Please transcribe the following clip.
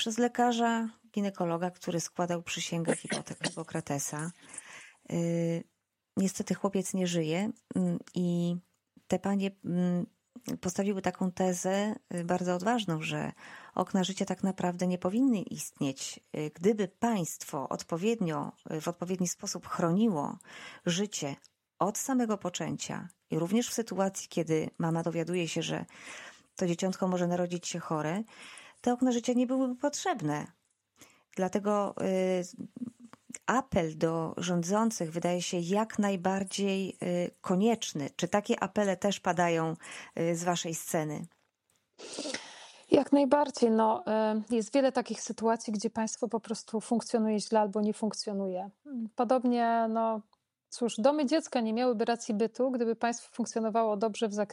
przez lekarza, ginekologa, który składał przysięgę Hipokratesa. Niestety chłopiec nie żyje i te panie postawiły taką tezę bardzo odważną, że okna życia tak naprawdę nie powinny istnieć. Gdyby państwo w odpowiedni sposób chroniło życie od samego poczęcia i również w sytuacji, kiedy mama dowiaduje się, że to dzieciątko może narodzić się chore, te okna życia nie byłyby potrzebne. Dlatego apel do rządzących wydaje się jak najbardziej konieczny. Czy takie apele też padają z waszej sceny? Jak najbardziej. Jest wiele takich sytuacji, gdzie państwo po prostu funkcjonuje źle albo nie funkcjonuje. Podobnie, domy dziecka nie miałyby racji bytu, gdyby państwo funkcjonowało dobrze w zakresie